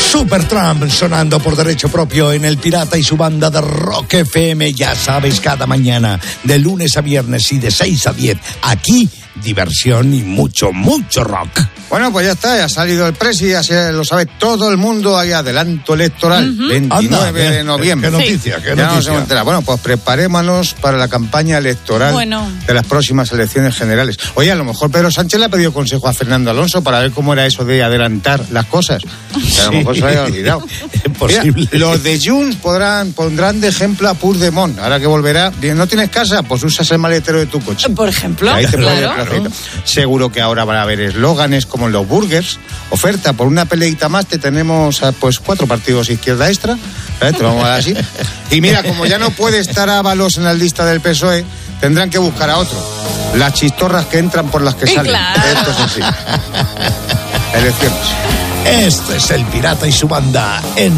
Supertramp sonando por derecho propio en El Pirata y su banda de Rock FM. Ya sabes, cada mañana, de lunes a viernes y de 6 a 10, aquí, diversión y mucho, mucho rock. Bueno, pues ya está, ya ha salido el presi, ya lo sabe todo el mundo, hay adelanto electoral, 29 de noviembre. ¿Qué noticia? Sí. Ya nos hemos enterado. Bueno, pues preparémonos para la campaña electoral de las próximas elecciones generales. Oye, a lo mejor Pedro Sánchez le ha pedido consejo a Fernando Alonso para ver cómo era eso de adelantar las cosas. Que a lo mejor se haya olvidado. Es posible. Mira, los de Junts pondrán de ejemplo a Puigdemont, ahora que volverá. ¿No tienes casa? Pues usas el maletero de tu coche. Por ejemplo. Ahí te Seguro que ahora van a haber eslóganes como en los burgers. Oferta por una peleita más, te tenemos pues 4 partidos izquierda extra. Te lo vamos a dar así. Y mira, como ya no puede estar Ábalos en la lista del PSOE, tendrán que buscar a otro. Las chistorras que entran por las que salen. Claro. Esto es así. Elecciones. Este es El Pirata y su banda en